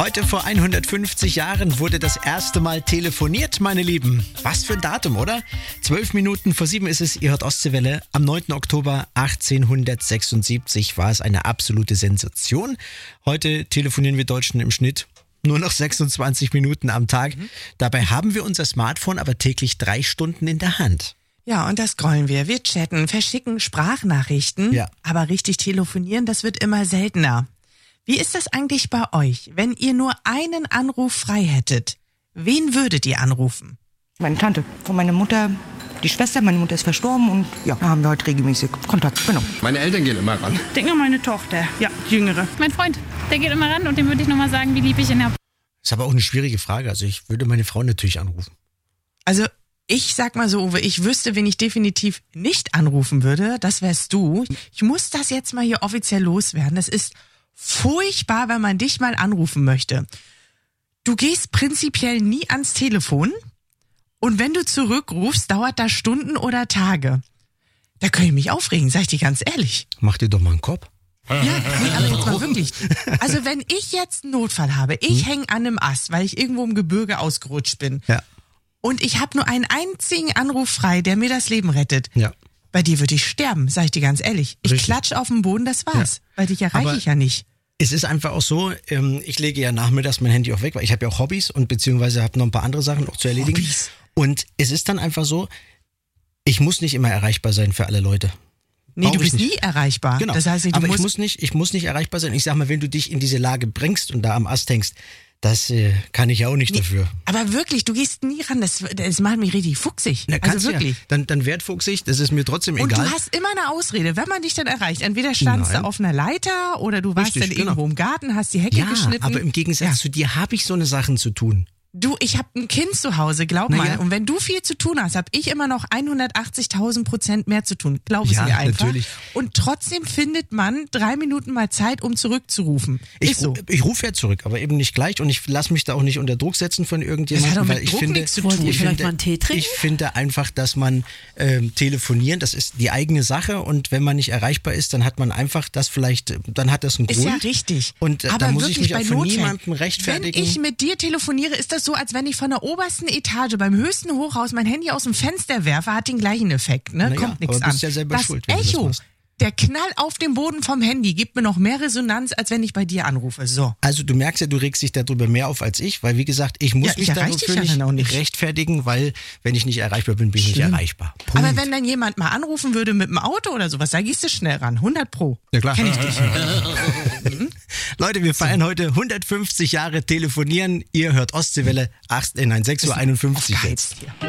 Heute vor 150 Jahren wurde das erste Mal telefoniert, meine Lieben. Was für ein Datum, oder? 12 Minuten vor 7 ist es, ihr hört Ostseewelle. Am 9. Oktober 1876 war es eine absolute Sensation. Heute telefonieren wir Deutschen im Schnitt nur noch 26 Minuten am Tag. Dabei haben wir unser Smartphone aber täglich 3 Stunden in der Hand. Ja, und das scrollen wir. Wir chatten, verschicken Sprachnachrichten. Ja. Aber richtig telefonieren, das wird immer seltener. Wie ist das eigentlich bei euch, wenn ihr nur einen Anruf frei hättet? Wen würdet ihr anrufen? Meine Tante, von meiner Mutter, die Schwester, meine Mutter ist verstorben und ja, da haben wir heute regelmäßig Kontakt, genau. Meine Eltern gehen immer ran. Ich denke an meine Tochter, ja, die Jüngere. Mein Freund, der geht immer ran und dem würde ich nochmal sagen, wie lieb ich ihn habe. Ist aber auch eine schwierige Frage. Also ich würde meine Frau natürlich anrufen. Also ich sag mal so, Uwe, ich wüsste, wen ich definitiv nicht anrufen würde, das wärst du. Ich muss das jetzt mal hier offiziell loswerden. Das ist furchtbar, wenn man dich mal anrufen möchte. Du gehst prinzipiell nie ans Telefon und wenn du zurückrufst, dauert das Stunden oder Tage. Da kann ich mich aufregen, sag ich dir ganz ehrlich. Mach dir doch mal einen Kopf. Ja, nee, aber jetzt mal wirklich. Also wenn ich jetzt einen Notfall habe, ich hänge an einem Ast, weil ich irgendwo im Gebirge ausgerutscht bin. Ja. Und ich habe nur einen einzigen Anruf frei, der mir das Leben rettet. Ja. Bei dir würde ich sterben, sag ich dir ganz ehrlich. Ich Richtig. klatsch auf den Boden, das war's. Ja. Weil dich erreiche ich ja nicht. Es ist einfach auch so, ich lege ja nachmittags mein Handy auch weg, weil ich habe ja auch Hobbys und beziehungsweise habe noch ein paar andere Sachen auch zu erledigen. Hobbys. Und es ist dann einfach so, ich muss nicht immer erreichbar sein für alle Leute. Nee, Brauch du ich bist nicht. nie erreichbar. Genau. Das heißt, du aber musst ich muss nicht erreichbar sein. Ich sag mal, wenn du dich in diese Lage bringst und da am Ast hängst, das kann ich ja auch nicht dafür. Aber wirklich, du gehst nie ran. Das macht mich richtig fuchsig. Na, Also kannst du wirklich. Ja. Dann werd fuchsig, das ist mir trotzdem Und egal. du hast immer eine Ausrede, wenn man dich dann erreicht. Entweder standst Nein. du auf einer Leiter oder du warst Richtig, dann irgendwo im Garten, hast die Hecke ja, geschnitten. aber im Gegensatz zu dir habe ich so eine Sachen zu tun. Du, ich habe ein Kind zu Hause, glaub Na mal. ja. Und wenn du viel zu tun hast, habe ich immer noch 180.000% mehr zu tun. Glaub es Ja, mir einfach. natürlich. Und trotzdem findet man 3 Minuten mal Zeit, um zurückzurufen. Ich Ist so. rufe ja zurück, aber eben nicht gleich und ich lasse mich da auch nicht unter Druck setzen von Das irgendjemandem, hat doch mit weil ich Druck finde, nichts zu tun. Wollt ihr ich vielleicht finde, mal einen Tee trinken? ich finde einfach, dass man telefonieren, das ist die eigene Sache und wenn man nicht erreichbar ist, dann hat man einfach das vielleicht, dann hat das einen Ist Grund. ja richtig. Und Aber da muss ich wirklich mich auch bei von Notfällen. niemandem rechtfertigen. Wenn ich mit dir telefoniere, ist das so, als wenn ich von der obersten Etage beim höchsten Hochhaus mein Handy aus dem Fenster werfe, hat den gleichen Effekt, ne? Na ja, Kommt nichts aber an. bist ja selber das schuld, wenn du das Echo, machst. der Knall auf dem Boden vom Handy gibt mir noch mehr Resonanz, als wenn ich bei dir anrufe. So. Also du merkst ja, du regst dich darüber mehr auf als ich, weil wie gesagt, ich muss Ja, ich mich erreich dich dafür ja dann auch nicht. rechtfertigen, weil wenn ich nicht erreichbar bin, bin ich nicht Schlimm. erreichbar. Punkt. Aber wenn dann jemand mal anrufen würde mit dem Auto oder sowas, da gehst du schnell ran. 100 Pro. Ja, klar. Kenn ich dich. Leute, wir feiern heute 150 Jahre Telefonieren. Ihr hört Ostseewelle 6.51 Uhr jetzt. Aufgeheizt hier.